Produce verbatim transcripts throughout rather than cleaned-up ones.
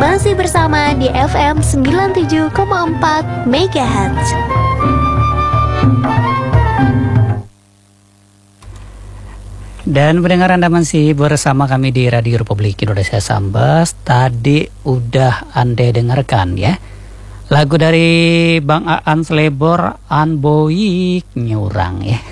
Masih bersama di F M sembilan puluh tujuh koma empat Megahertz. Dan pendengar, Anda masih bersama kami di Radio Republik Indonesia Sambas. Tadi udah Anda dengarkan ya lagu dari Bang Aan Slebor, An Boyik Nyurang ya.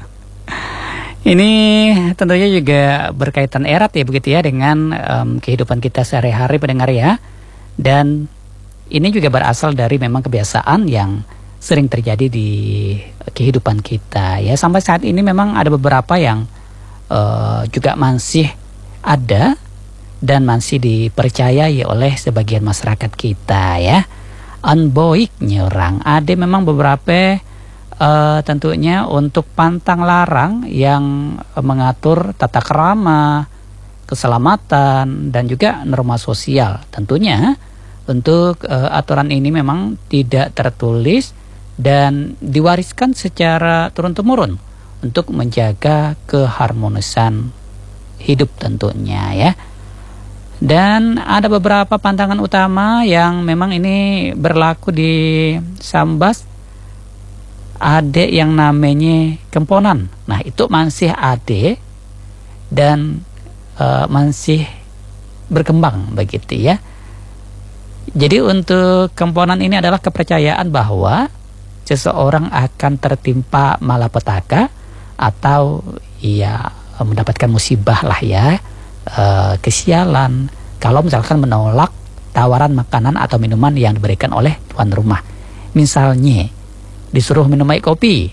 Ini tentunya juga berkaitan erat ya begitu ya dengan um, kehidupan kita sehari-hari pendengar ya. Dan ini juga berasal dari memang kebiasaan yang sering terjadi di kehidupan kita ya. Sampai saat ini memang ada beberapa yang uh, juga masih ada dan masih dipercayai oleh sebagian masyarakat kita ya. An Boyik Nyurang. Ada memang beberapa uh, tentunya untuk pantang larang yang mengatur tata krama, keselamatan dan juga norma sosial. Tentunya untuk uh, aturan ini memang tidak tertulis dan diwariskan secara turun-temurun untuk menjaga keharmonisan hidup tentunya ya. Dan ada beberapa pantangan utama yang memang ini berlaku di Sambas. Ada yang namanya kemponan. Nah itu masih ada dan uh, masih berkembang begitu ya. Jadi untuk kemponan ini adalah kepercayaan bahwa seseorang akan tertimpa malapetaka atau ya mendapatkan musibah lah ya. Uh, kesialan kalau misalkan menolak tawaran makanan atau minuman yang diberikan oleh tuan rumah. Misalnya disuruh minum air kopi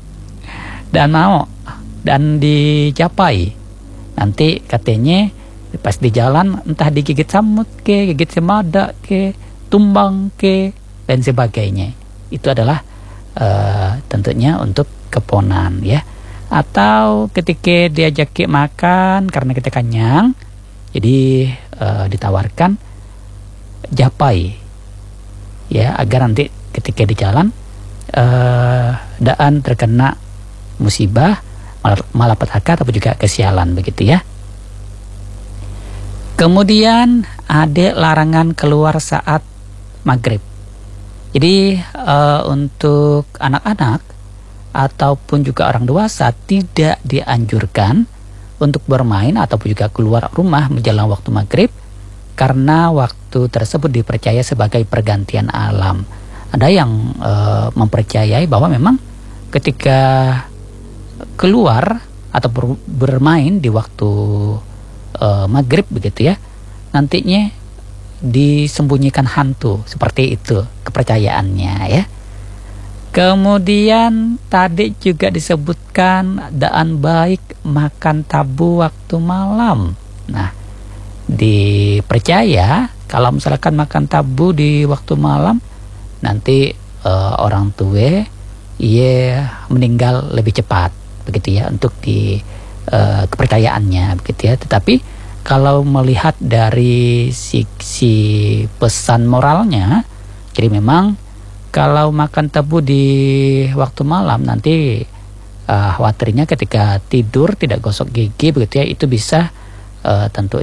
dan mau dan dicapai, nanti katanya pas di jalan entah digigit samut ke, gigit semada ke, tumbang ke dan sebagainya. Itu adalah uh, tentunya untuk keponan ya. Atau ketika diajak makan karena kita kenyang, jadi e, ditawarkan japai ya agar nanti ketika di jalan e, daan terkena musibah, mal malapetaka atau juga kesialan begitu ya. Kemudian ada larangan keluar saat maghrib. Jadi e, untuk anak-anak ataupun juga orang dewasa tidak dianjurkan untuk bermain ataupun juga keluar rumah menjelang waktu maghrib karena waktu tersebut dipercaya sebagai pergantian alam. Ada yang e, mempercayai bahwa memang ketika keluar atau ber, bermain di waktu e, maghrib begitu ya, nantinya disembunyikan hantu, seperti itu kepercayaannya ya. Kemudian tadi juga disebutkan daan baik makan tabu waktu malam. Nah, dipercaya kalau misalkan makan tabu di waktu malam nanti uh, orang tua ia meninggal lebih cepat begitu ya untuk di uh, kepercayaannya begitu ya. Tetapi kalau melihat dari sisi pesan moralnya, jadi memang kalau makan tabu di waktu malam nanti uh, khawatirnya ketika tidur tidak gosok gigi begitu ya, itu bisa uh, tentu